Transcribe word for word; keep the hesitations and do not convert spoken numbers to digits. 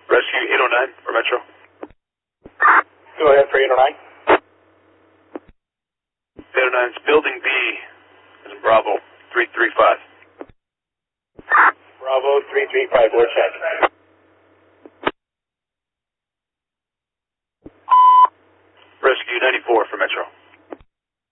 Rescue eight oh nine for Metro. Go ahead for eight oh nine. eight oh nine is Building B, as in Bravo, three three five. Bravo three three five, we're check. Rescue ninety-four for Metro.